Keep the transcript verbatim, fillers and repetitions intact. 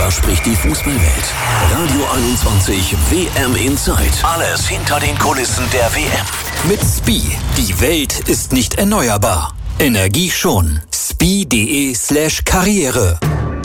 Darüber spricht die Fußballwelt. Radio einundzwanzig W M Inside. Alles hinter den Kulissen der W M. Mit S P I. Die Welt ist nicht erneuerbar. Energie schon. S P I punkt de slash Karriere.